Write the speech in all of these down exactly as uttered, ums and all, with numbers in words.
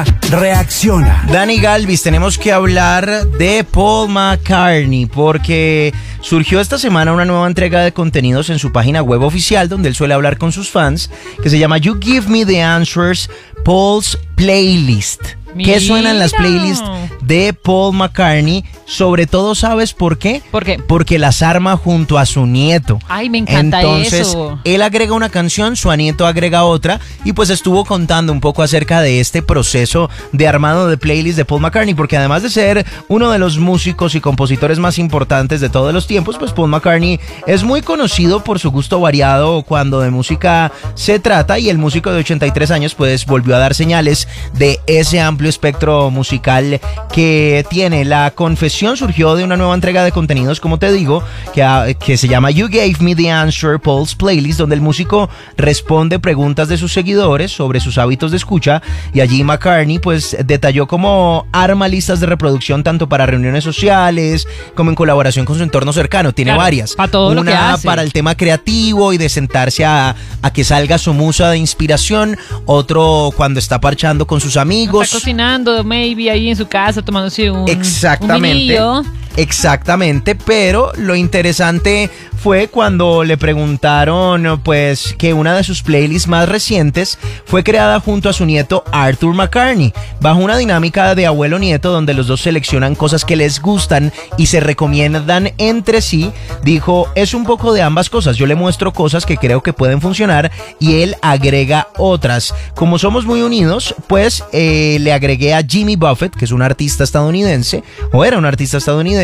Reacciona. Dani Galvis, tenemos que hablar de Paul McCartney porque surgió esta semana una nueva entrega de contenidos en su página web oficial donde él suele hablar con sus fans, que se llama You Give Me the Answers, Paul's Playlist. Mira. ¿Qué suenan las playlists de Paul McCartney? Sobre todo, ¿sabes por qué? ¿Por qué? Porque las arma junto a su nieto. Ay, me encanta Entonces, eso. él agrega una canción, su nieto agrega otra, y pues estuvo contando un poco acerca de este proceso de armado de playlist de Paul McCartney, porque además de ser uno de los músicos y compositores más importantes de todos los tiempos, pues Paul McCartney es muy conocido por su gusto variado cuando de música se trata, y el músico de ochenta y tres años pues volvió a dar señales de ese amplio espectro musical que tiene. La confesión surgió de una nueva entrega de contenidos, como te digo, que, que se llama You Gave Me the Answer, Paul's Playlist, donde el músico responde preguntas de sus seguidores sobre sus hábitos de escucha, y allí McCartney pues detalló cómo arma listas de reproducción tanto para reuniones sociales como en colaboración con su entorno cercano. Tiene Claro, varias. para todo una lo que hace. Para el tema creativo y de sentarse a, a que salga su musa de inspiración, otro cuando está parchando con sus amigos. Está cocinando, maybe, ahí en su casa, tomándose un, Exactamente. un vinillo. Exactamente, pero lo interesante fue cuando le preguntaron pues que una de sus playlists más recientes fue creada junto a su nieto Arthur McCartney, bajo una dinámica de abuelo-nieto donde los dos seleccionan cosas que les gustan y se recomiendan entre sí. Dijo, es un poco de ambas cosas, yo le muestro cosas que creo que pueden funcionar y él agrega otras. Como somos muy unidos, pues eh, le agregué a Jimmy Buffett, que es un artista estadounidense, o era un artista estadounidense,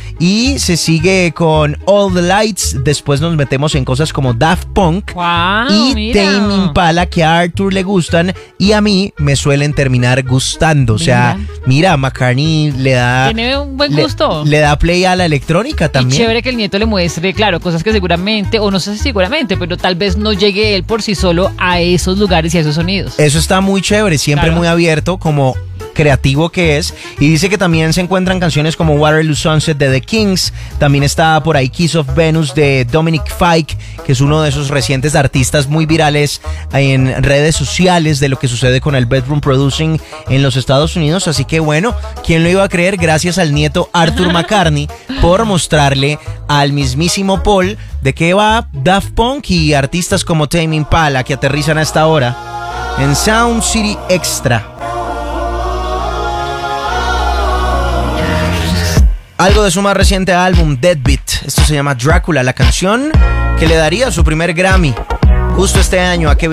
y se sigue con All the Lights. Después nos metemos en cosas como Daft Punk Wow, y mira. Tame Impala, que a Arthur le gustan y a mí me suelen terminar gustando. O sea, Mira. mira, McCartney le da Tiene un buen le- gusto. Le, da play a la electrónica Y también. chévere que el nieto le muestre, claro, cosas que seguramente, o no sé si seguramente, pero tal vez no llegue él por sí solo a esos lugares y a esos sonidos. Eso está muy chévere, siempre Claro. muy abierto, como creativo que es. Y dice que también se encuentran canciones como Waterloo Sunset de The Kings. También está por ahí Kiss of Venus de Dominic Fike, que es uno de esos recientes artistas muy virales en redes sociales de lo que sucede con el bedroom producing en los Estados Unidos. Así que bueno, ¿quién lo iba a creer? Gracias al nieto Arthur McCartney por mostrarle al mismísimo Paul de qué va Daft Punk y artistas como Tame Impala, que aterrizan a esta hora en Sound City Extra. Algo de su más reciente álbum, Deadbeat. Esto se llama Drácula, la canción que le daría su primer Grammy justo este año a Kevin